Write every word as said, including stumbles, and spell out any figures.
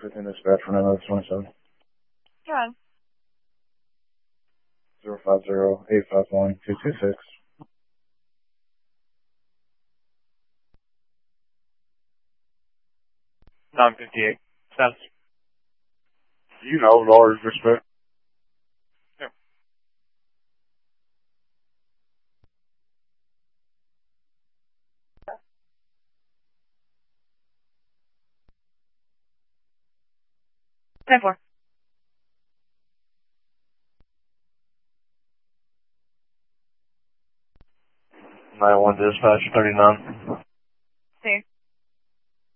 fifteen dispatch for nine twenty-seven. Go on. zero five zero eight five one two two six. nine fifty-eight. Status. You know, large respect. Yeah. ten four. nine one dispatch, thirty-nine.